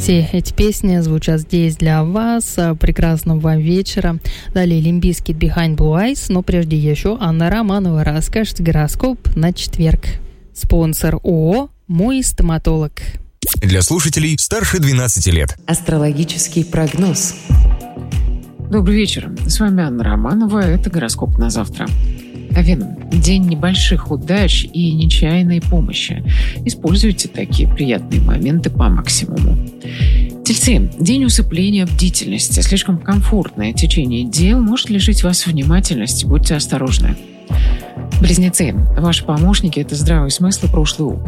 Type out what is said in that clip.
Все эти песни звучат здесь для вас. Прекрасного вечера. Далее Limp Bizkit Behind Blue Eyes, но прежде еще Анна Романова расскажет гороскоп на четверг. Спонсор ООО «Мой стоматолог». Для слушателей старше 12 лет. Астрологический прогноз. Добрый вечер. С вами Анна Романова. Это гороскоп на завтра. Овен. День небольших удач и нечаянной помощи. Используйте такие приятные моменты по максимуму. Тельцы. День усыпления бдительности. Слишком комфортное течение дел может лишить вас внимательности. Будьте осторожны. Близнецы. Ваши помощники – это здравый смысл и прошлый опыт.